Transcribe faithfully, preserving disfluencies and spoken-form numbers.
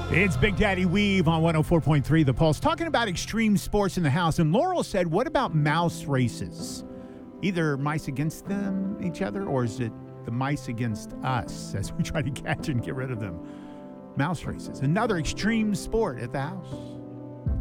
It's Big Daddy Weave on one oh four point three The Pulse, talking about extreme sports in the house. And Laurel said, what about mouse races? Either mice against them, each other, or is it the mice against us as we try to catch and get rid of them? Mouse races, another extreme sport at the house.